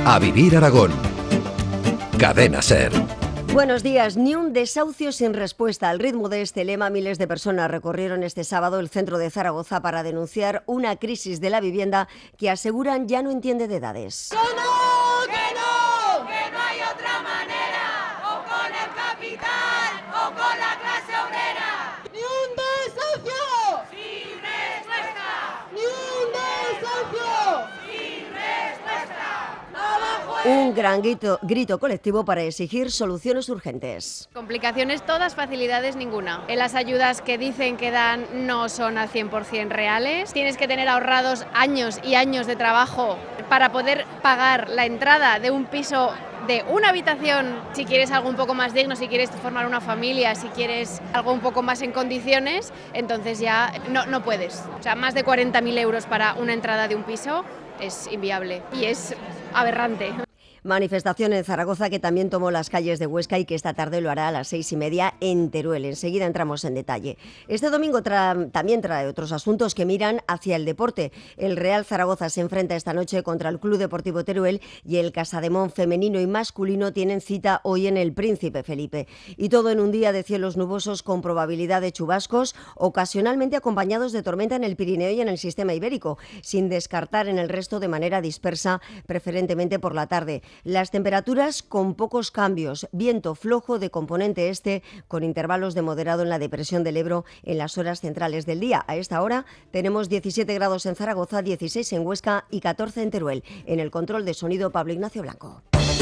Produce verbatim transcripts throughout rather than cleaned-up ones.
A Vivir Aragón. Cadena SER. Buenos días. Ni un desahucio sin respuesta. Al ritmo de este lema, miles de personas recorrieron este sábado el centro de Zaragoza para denunciar una crisis de la vivienda que aseguran ya no entiende de edades. ¡Que no! ¡Que no! ¡Que no hay otra manera! ¡O con el capital o con la clase obrera! ¡Ni un desahucio! ¡Sin respuesta! ¡Ni un desahucio! ¡Sin respuesta! ¡Abajo! Un gran grito, grito colectivo para exigir soluciones urgentes. Complicaciones todas, facilidades ninguna. En las ayudas que dicen que dan no son al cien por ciento reales. Tienes que tener ahorrados años y años de trabajo para poder pagar la entrada de un piso de una habitación, si quieres algo un poco más digno, si quieres formar una familia, si quieres algo un poco más en condiciones, entonces ya no, no puedes. O sea, más de cuarenta mil euros para una entrada de un piso es inviable y es aberrante. Manifestación en Zaragoza que también tomó las calles de Huesca y que esta tarde lo hará a las seis y media en Teruel. Enseguida entramos en detalle. Este domingo tra- también trae otros asuntos que miran hacia el deporte. El Real Zaragoza se enfrenta esta noche contra el Club Deportivo Teruel y el Casademón femenino y masculino tienen cita hoy en el Príncipe Felipe. Y todo en un día de cielos nubosos con probabilidad de chubascos, ocasionalmente acompañados de tormenta en el Pirineo y en el sistema ibérico, sin descartar en el resto de manera dispersa, preferentemente por la tarde. Las temperaturas con pocos cambios, viento flojo de componente este con intervalos de moderado en la depresión del Ebro en las horas centrales del día. A esta hora tenemos diecisiete grados en Zaragoza, dieciséis en Huesca y catorce en Teruel. En el control de sonido, Pablo Ignacio Blanco.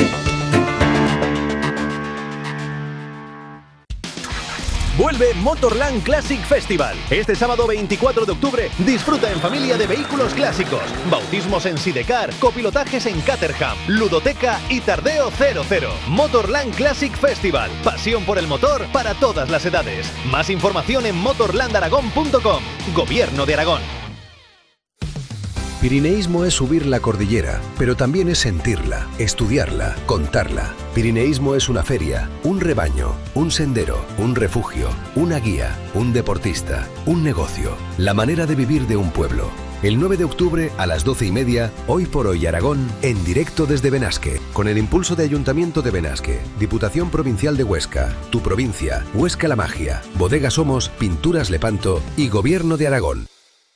Vuelve Motorland Classic Festival. Este sábado veinticuatro de octubre disfruta en familia de vehículos clásicos, bautismos en Sidecar, copilotajes en Caterham, ludoteca y tardeo cero cero. Motorland Classic Festival. Pasión por el motor para todas las edades. Más información en motorland aragón punto com. Gobierno de Aragón. Pirineísmo es subir la cordillera, pero también es sentirla, estudiarla, contarla. Pirineísmo es una feria, un rebaño, un sendero, un refugio, una guía, un deportista, un negocio, la manera de vivir de un pueblo. El nueve de octubre a las doce y media, Hoy por Hoy Aragón, en directo desde Benasque, con el impulso de Ayuntamiento de Benasque, Diputación Provincial de Huesca, Tu Provincia, Huesca La Magia, Bodega Somos, Pinturas Lepanto y Gobierno de Aragón.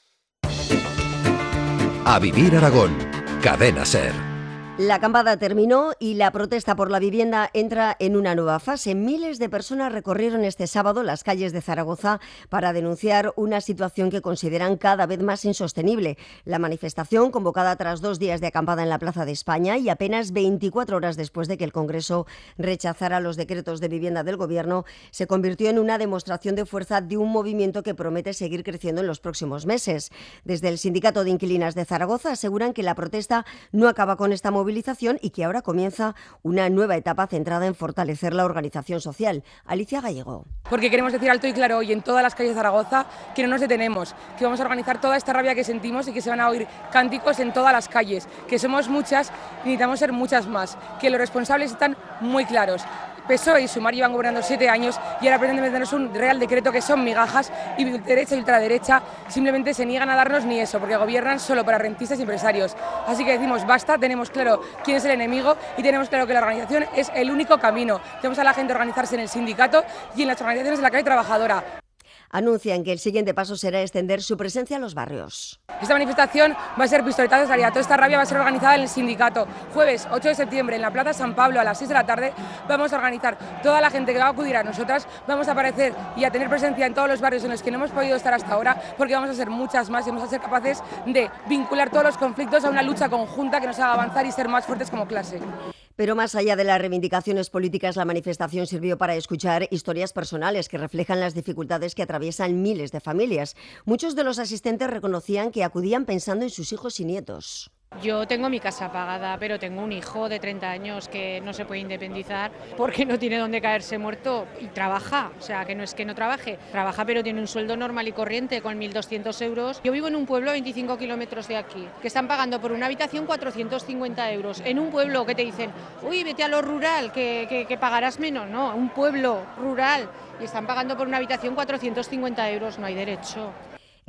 A Vivir Aragón. Cadena SER. La acampada terminó y la protesta por la vivienda entra en una nueva fase. Miles de personas recorrieron este sábado las calles de Zaragoza para denunciar una situación que consideran cada vez más insostenible. La manifestación, convocada tras dos días de acampada en la Plaza de España y apenas veinticuatro horas después de que el Congreso rechazara los decretos de vivienda del Gobierno, se convirtió en una demostración de fuerza de un movimiento que promete seguir creciendo en los próximos meses. Desde el Sindicato de Inquilinas de Zaragoza aseguran que la protesta no acaba con esta movilización y que ahora comienza una nueva etapa centrada en fortalecer la organización social. Alicia Gallego. Porque queremos decir alto y claro hoy en todas las calles de Zaragoza que no nos detenemos, que vamos a organizar toda esta rabia que sentimos y que se van a oír cánticos en todas las calles, que somos muchas y necesitamos ser muchas más, que los responsables están muy claros. P S O E y Sumar llevan gobernando siete años y ahora pretenden meternos un real decreto que son migajas y derecha y ultraderecha simplemente se niegan a darnos ni eso porque gobiernan solo para rentistas y empresarios. Así que decimos basta, tenemos claro quién es el enemigo y tenemos claro que la organización es el único camino. Tenemos a la gente a organizarse en el sindicato y en las organizaciones de la clase trabajadora. Anuncian que el siguiente paso será extender su presencia en los barrios. Esta manifestación va a ser pistoletazo de salida. Toda esta rabia va a ser organizada en el sindicato. Jueves ocho de septiembre en la Plaza San Pablo a las seis de la tarde vamos a organizar toda la gente que va a acudir a nosotras. Vamos a aparecer y a tener presencia en todos los barrios en los que no hemos podido estar hasta ahora porque vamos a ser muchas más y vamos a ser capaces de vincular todos los conflictos a una lucha conjunta que nos haga avanzar y ser más fuertes como clase. Pero más allá de las reivindicaciones políticas, la manifestación sirvió para escuchar historias personales que reflejan las dificultades que atraviesan miles de familias. Muchos de los asistentes reconocían que acudían pensando en sus hijos y nietos. Yo tengo mi casa pagada, pero tengo un hijo de treinta años que no se puede independizar porque no tiene dónde caerse muerto y trabaja, o sea, que no es que no trabaje, trabaja pero tiene un sueldo normal y corriente con mil doscientos euros. Yo vivo en un pueblo a veinticinco kilómetros de aquí, que están pagando por una habitación cuatrocientos cincuenta euros, en un pueblo que te dicen, uy, vete a lo rural, que, que, que pagarás menos, no, un pueblo rural, y están pagando por una habitación cuatrocientos cincuenta euros, no hay derecho.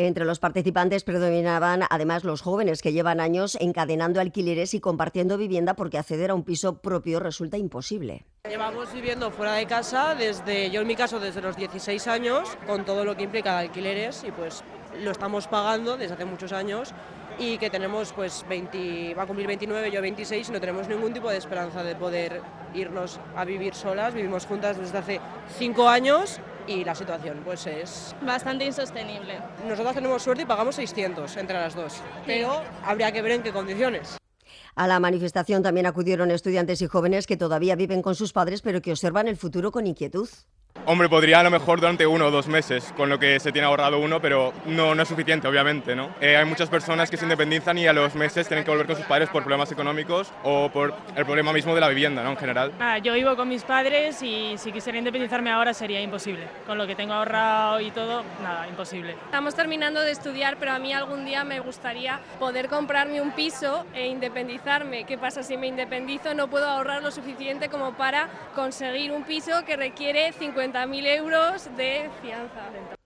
Entre los participantes predominaban además los jóvenes que llevan años encadenando alquileres y compartiendo vivienda porque acceder a un piso propio resulta imposible. Llevamos viviendo fuera de casa desde, yo en mi caso, desde los dieciséis años, con todo lo que implica alquileres, y pues lo estamos pagando desde hace muchos años, y que tenemos pues veinte, va a cumplir veintinueve, yo veintiséis, y no tenemos ningún tipo de esperanza de poder irnos a vivir solas. Vivimos juntas desde hace cinco años y la situación pues es bastante insostenible. Nosotras tenemos suerte y pagamos seiscientos entre las dos, pero habría que ver en qué condiciones. A la manifestación también acudieron estudiantes y jóvenes que todavía viven con sus padres pero que observan el futuro con inquietud. Hombre, podría a lo mejor durante uno o dos meses, con lo que se tiene ahorrado uno, pero no, no es suficiente, obviamente, ¿no? Eh, hay muchas personas que se independizan y a los meses tienen que volver con sus padres por problemas económicos o por el problema mismo de la vivienda, ¿no? En general. Ah, yo vivo con mis padres y si quisiera independizarme ahora sería imposible. Con lo que tengo ahorrado y todo, nada, imposible. Estamos terminando de estudiar, pero a mí algún día me gustaría poder comprarme un piso e independizarme. ¿Qué pasa si me independizo? No puedo ahorrar lo suficiente como para conseguir un piso que requiere cincuenta mil euros de fianza.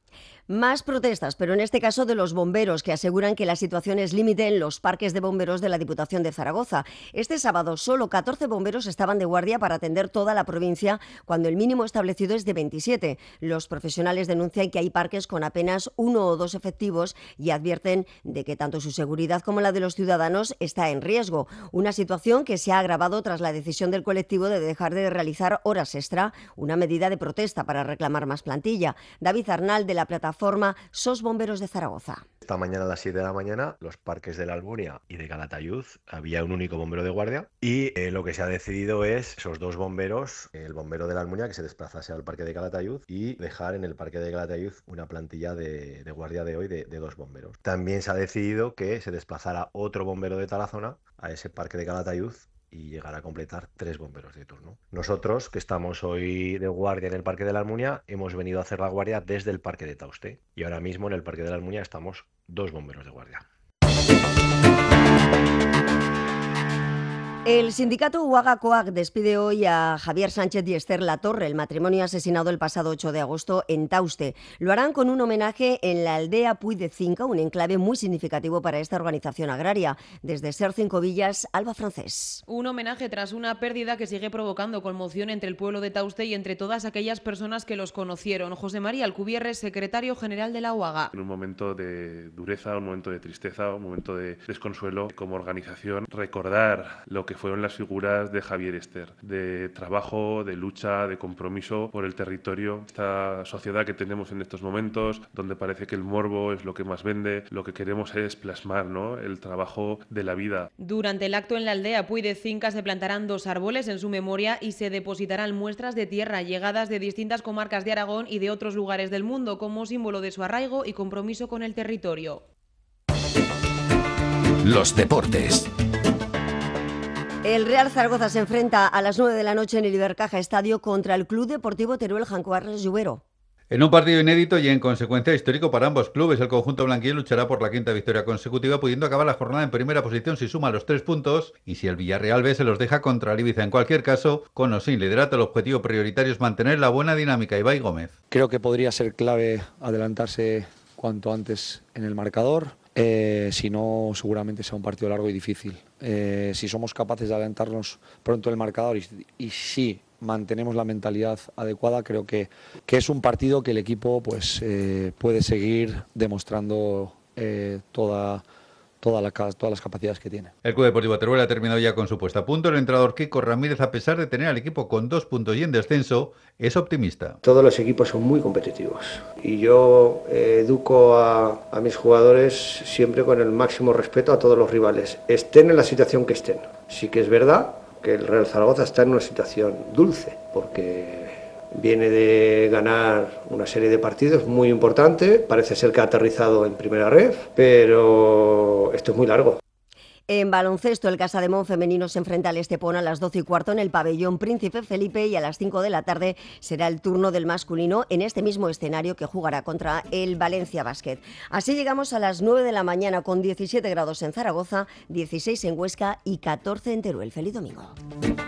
Más protestas, pero en este caso de los bomberos, que aseguran que la situación es límite en los parques de bomberos de la Diputación de Zaragoza. Este sábado solo catorce bomberos estaban de guardia para atender toda la provincia, cuando el mínimo establecido es de veintisiete. Los profesionales denuncian que hay parques con apenas uno o dos efectivos y advierten de que tanto su seguridad como la de los ciudadanos está en riesgo. Una situación que se ha agravado tras la decisión del colectivo de dejar de realizar horas extra, una medida de protesta para reclamar más plantilla. David Arnal, de la plataforma Forma SOS Bomberos de Zaragoza. Esta mañana a las siete de la mañana, los parques de la Almunia y de Calatayud había un único bombero de guardia y eh, lo que se ha decidido es esos dos bomberos, el bombero de la Almunia que se desplazase al parque de Calatayud y dejar en el parque de Calatayud una plantilla de, de guardia de hoy de, de dos bomberos. También se ha decidido que se desplazara otro bombero de Tarazona a ese parque de Calatayud y llegar a completar tres bomberos de turno. Nosotros, que estamos hoy de guardia en el Parque de la Almunia, hemos venido a hacer la guardia desde el Parque de Tauste y ahora mismo en el Parque de la Almunia estamos dos bomberos de guardia. El sindicato Uagakoag despide hoy a Javier Sánchez y Esther Latorre, el matrimonio asesinado el pasado ocho de agosto en Tauste. Lo harán con un homenaje en la aldea Puy de Cinca, un enclave muy significativo para esta organización agraria. Desde Ser Cinco Villas, Alba Francés. Un homenaje tras una pérdida que sigue provocando conmoción entre el pueblo de Tauste y entre todas aquellas personas que los conocieron. José María Alcubierre, secretario general de la Uaga. En un momento de dureza, un momento de tristeza, un momento de desconsuelo, como organización, recordar lo que fueron las figuras de Javier y Esther, de trabajo, de lucha, de compromiso por el territorio. Esta sociedad que tenemos en estos momentos, donde parece que el morbo es lo que más vende, lo que queremos es plasmar, ¿no?, el trabajo de la vida. Durante el acto en la aldea Puy de Cinca se plantarán dos árboles en su memoria y se depositarán muestras de tierra llegadas de distintas comarcas de Aragón y de otros lugares del mundo como símbolo de su arraigo y compromiso con el territorio. Los deportes. El Real Zaragoza se enfrenta a las nueve de la noche en el Ibercaja Estadio contra el Club Deportivo Teruel Jancoarles Lluvero. En un partido inédito y en consecuencia histórico para ambos clubes, el conjunto blanquillo luchará por la quinta victoria consecutiva, pudiendo acabar la jornada en primera posición si suma los tres puntos y si el Villarreal B se los deja contra el Ibiza. En cualquier caso, con o sin liderato, el objetivo prioritario es mantener la buena dinámica. Ibai Gómez. Creo que podría ser clave adelantarse cuanto antes en el marcador. Eh, si no, seguramente sea un partido largo y difícil. Eh, si somos capaces de adelantarnos pronto en el marcador y, y si mantenemos la mentalidad adecuada, creo que, que es un partido que el equipo pues, eh, puede seguir demostrando eh, toda... Toda la, todas las capacidades que tiene. El Club Deportivo Teruel ha terminado ya con su puesta a punto. El entrenador Kiko Ramírez, a pesar de tener al equipo con dos puntos y en descenso, es optimista. Todos los equipos son muy competitivos y yo eh, educo a, a mis jugadores siempre con el máximo respeto a todos los rivales, estén en la situación que estén. Sí que es verdad que el Real Zaragoza está en una situación dulce porque viene de ganar una serie de partidos muy importante, parece ser que ha aterrizado en primera ref, pero esto es muy largo. En baloncesto, el Casademón femenino se enfrenta al Estepona a las doce y cuarto en el pabellón Príncipe Felipe y a las cinco de la tarde será el turno del masculino en este mismo escenario que jugará contra el Valencia Basket. Así llegamos a las nueve de la mañana con diecisiete grados en Zaragoza, dieciséis en Huesca y catorce en Teruel. Feliz domingo.